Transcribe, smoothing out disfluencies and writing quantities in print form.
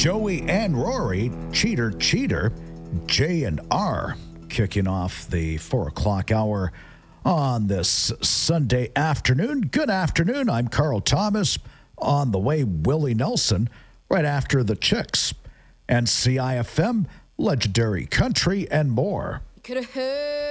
Joey and Rory, Cheater, Cheater, J and R, kicking off the 4 o'clock hour on this Sunday afternoon. Good afternoon. I'm Carl Thomas. On the way, Willie Nelson, right after the Chicks, and CIFM, Legendary Country, and more.